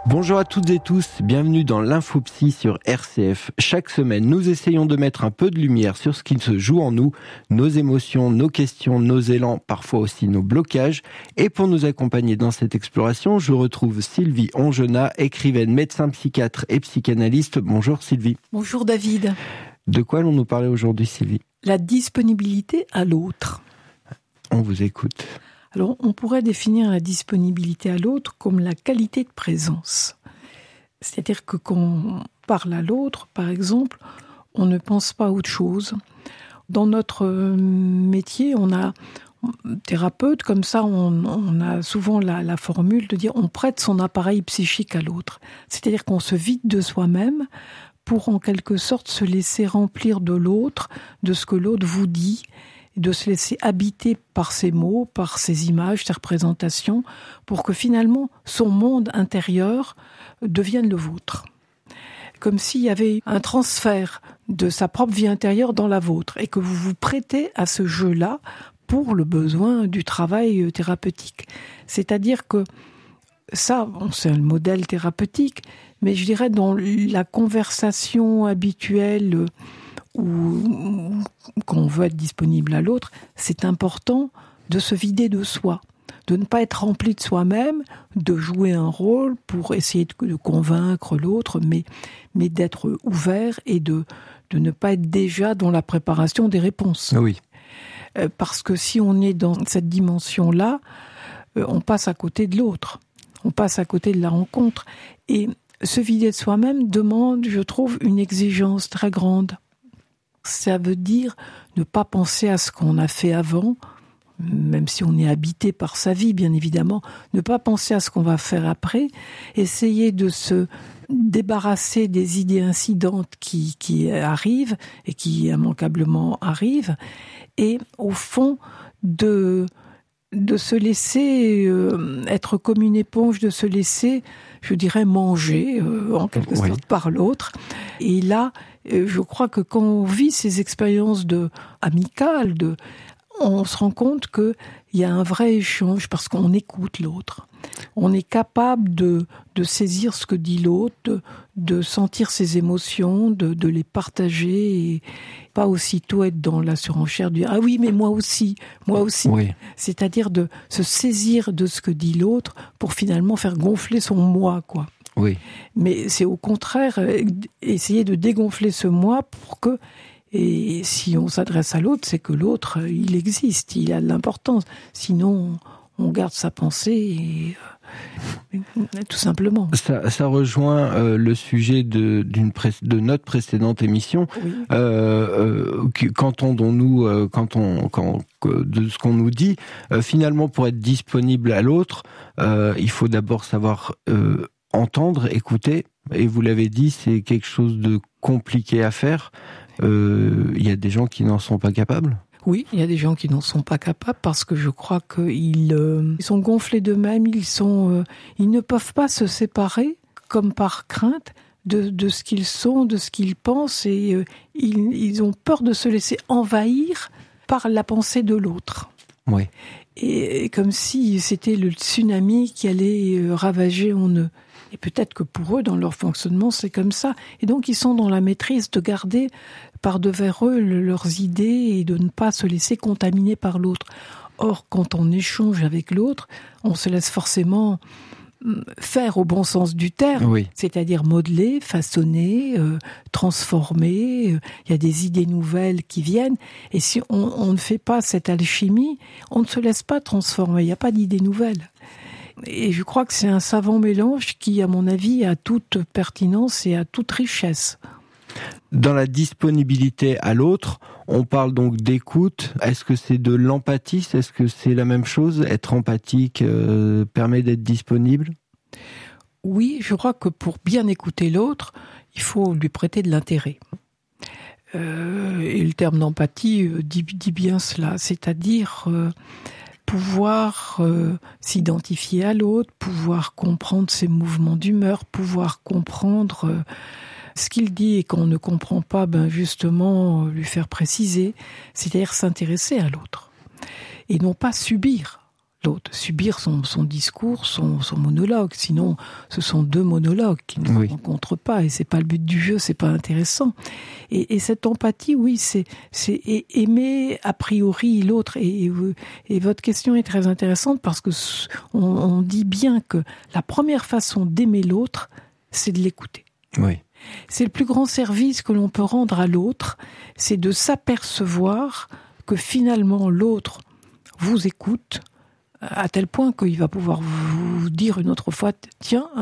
Bonjour à toutes et tous, bienvenue dans l'Infopsy sur RCF. Chaque semaine, nous essayons de mettre un peu de lumière sur ce qui se joue en nous, nos émotions, nos questions, nos élans, parfois aussi nos blocages. Et pour nous accompagner dans cette exploration, je retrouve Sylvie Ongenat, écrivaine, médecin psychiatre et psychanalyste. Bonjour Sylvie. Bonjour David. De quoi allons-nous parler aujourd'hui Sylvie ? La disponibilité à l'autre. On vous écoute. Alors, on pourrait définir la disponibilité à l'autre comme la qualité de présence. C'est-à-dire que quand on parle à l'autre, par exemple, on ne pense pas à autre chose. Dans notre métier, on a thérapeute, comme ça, on a souvent la formule de dire on prête son appareil psychique à l'autre. C'est-à-dire qu'on se vide de soi-même pour en quelque sorte se laisser remplir de l'autre, de ce que l'autre vous dit, de se laisser habiter par ses mots, par ses images, ses représentations, pour que finalement son monde intérieur devienne le vôtre. Comme s'il y avait un transfert de sa propre vie intérieure dans la vôtre, et que vous vous prêtez à ce jeu-là pour le besoin du travail thérapeutique. C'est-à-dire que ça, c'est le modèle thérapeutique, mais je dirais dans la conversation habituelle où quand on veut être disponible à l'autre, c'est important de se vider de soi, de ne pas être rempli de soi-même, de jouer un rôle pour essayer de convaincre l'autre, mais d'être ouvert et de ne pas être déjà dans la préparation des réponses. Oui. Parce que si on est dans cette dimension-là, on passe à côté de l'autre, on passe à côté de la rencontre. Et se vider de soi-même demande, je trouve, une exigence très grande. Ça veut dire ne pas penser à ce qu'on a fait avant, même si on est habité par sa vie, bien évidemment, ne pas penser à ce qu'on va faire après, essayer de se débarrasser des idées incidentes qui arrivent et qui immanquablement arrivent, et au fond de se laisser être comme une éponge, de se laisser, je dirais, manger en quelque sorte par l'autre. Et là, je crois que quand on vit ces expériences amicales, on se rend compte qu'il y a un vrai échange parce qu'on écoute l'autre. On est capable de saisir ce que dit l'autre, de sentir ses émotions, de les partager et pas aussitôt être dans la surenchère du « ah oui, mais moi aussi ». Oui. C'est-à-dire de se saisir de ce que dit l'autre pour finalement faire gonfler son moi, quoi. Oui. Mais c'est au contraire essayer de dégonfler ce moi pour que, et si on s'adresse à l'autre, c'est que l'autre, il existe, il a de l'importance. Sinon, on garde sa pensée tout simplement. Ça rejoint le sujet de notre précédente émission. Oui. Qu'entendons-nous de ce qu'on nous dit? Finalement, pour être disponible à l'autre, il faut d'abord savoir entendre, écouter. Et vous l'avez dit, c'est quelque chose de compliqué à faire. Il y a des gens qui n'en sont pas capables. Oui, il y a des gens qui n'en sont pas capables parce que je crois qu'ils sont gonflés d'eux-mêmes, ils ne peuvent pas se séparer, comme par crainte, de ce qu'ils sont, de ce qu'ils pensent, et ils ont peur de se laisser envahir par la pensée de l'autre. Oui. Et comme si c'était le tsunami qui allait ravager en eux. Et peut-être que pour eux, dans leur fonctionnement, c'est comme ça. Et donc, ils sont dans la maîtrise de garder par devers eux leurs idées et de ne pas se laisser contaminer par l'autre. Or, quand on échange avec l'autre, on se laisse forcément faire au bon sens du terme, oui. C'est-à-dire modeler, façonner, transformer. Il y a des idées nouvelles qui viennent. Et si on ne fait pas cette alchimie, on ne se laisse pas transformer. Il n'y a pas d'idées nouvelles. Et je crois que c'est un savant mélange qui, à mon avis, a toute pertinence et a toute richesse. Dans la disponibilité à l'autre, on parle donc d'écoute. Est-ce que c'est de l'empathie ? Est-ce que c'est la même chose ? Être empathique permet d'être disponible ? Oui, je crois que pour bien écouter l'autre, il faut lui prêter de l'intérêt. Et le terme d'empathie dit bien cela, c'est-à-dire pouvoir s'identifier à l'autre, pouvoir comprendre ses mouvements d'humeur, pouvoir comprendre ce qu'il dit, et quand on ne comprend pas, justement lui faire préciser, c'est-à-dire s'intéresser à l'autre et non pas subir l'autre, subir son discours, son monologue. Sinon, ce sont deux monologues qui ne se rencontrent pas, et c'est pas le but du jeu, c'est pas intéressant. Et cette empathie, oui, c'est aimer a priori l'autre. Et votre question est très intéressante parce que on dit bien que la première façon d'aimer l'autre, c'est de l'écouter. Oui. C'est le plus grand service que l'on peut rendre à l'autre, c'est de s'apercevoir que finalement l'autre vous écoute, à tel point qu'il va pouvoir vous dire une autre fois, tiens,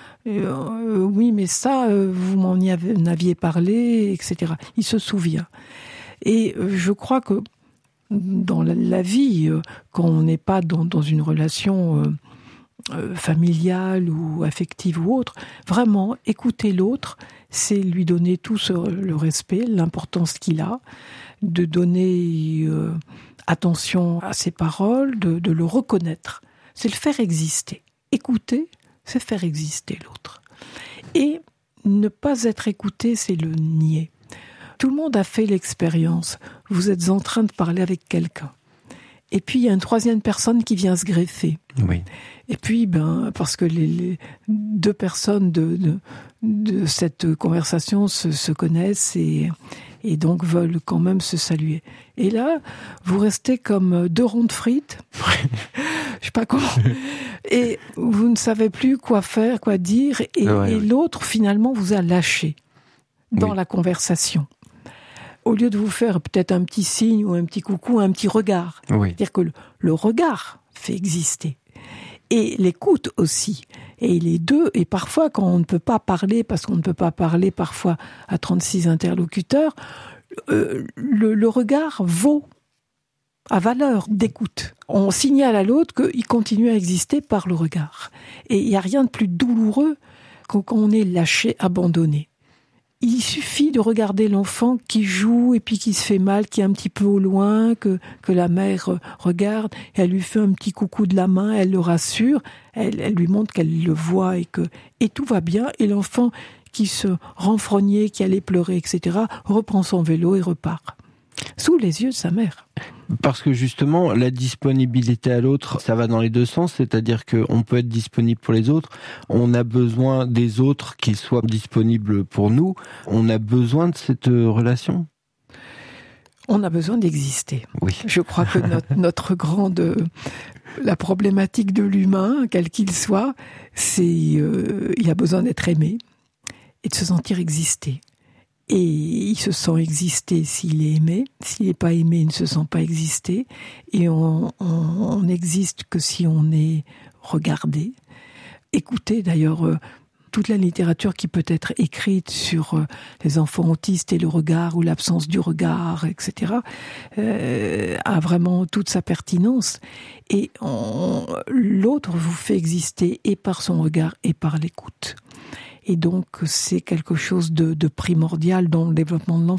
oui, mais ça, vous m'en aviez parlé, etc. Il se souvient. Et je crois que dans la vie, quand on n'est pas dans une relation familiale ou affective ou autre, vraiment, écouter l'autre, c'est lui donner tout le respect, l'importance qu'il a, de donner attention à ses paroles, de le reconnaître. C'est le faire exister. Écouter, c'est faire exister l'autre. Et ne pas être écouté, c'est le nier. Tout le monde a fait l'expérience. Vous êtes en train de parler avec quelqu'un. Et puis, il y a une troisième personne qui vient se greffer. Oui. Et puis, parce que les deux personnes de cette conversation se connaissent et donc veulent quand même se saluer. Et là, vous restez comme deux ronds de frites. Je sais pas comment. Et vous ne savez plus quoi faire, quoi dire. Et l'autre, finalement, vous a lâché dans la conversation. Au lieu de vous faire peut-être un petit signe ou un petit coucou, un petit regard. Oui. C'est-à-dire que le regard fait exister. Et l'écoute aussi. Et les deux, et parfois quand on ne peut pas parler, parce qu'on ne peut pas parler parfois à 36 interlocuteurs, le regard a valeur d'écoute. On signale à l'autre qu'il continue à exister par le regard. Et il n'y a rien de plus douloureux quand on est lâché, abandonné. Il suffit de regarder l'enfant qui joue et puis qui se fait mal, qui est un petit peu au loin, que la mère regarde, et elle lui fait un petit coucou de la main, elle le rassure, elle lui montre qu'elle le voit et tout va bien, et l'enfant qui se renfrognait, qui allait pleurer, etc., reprend son vélo et repart. Sous les yeux de sa mère. Parce que justement, la disponibilité à l'autre, ça va dans les deux sens, c'est-à-dire qu'on peut être disponible pour les autres, on a besoin des autres qu'ils soient disponibles pour nous, on a besoin de cette relation. On a besoin d'exister. Oui. Je crois que notre la problématique de l'humain, quel qu'il soit, c'est il a besoin d'être aimé et de se sentir exister. Et il se sent exister s'il est aimé. S'il n'est pas aimé, il ne se sent pas exister. Et on n'existe que si on est regardé. Écoutez, d'ailleurs, toute la littérature qui peut être écrite sur les enfants autistes et le regard ou l'absence du regard, etc., a vraiment toute sa pertinence. Et l'autre vous fait exister et par son regard et par l'écoute. Et donc, c'est quelque chose de primordial dans le développement de l'enfant.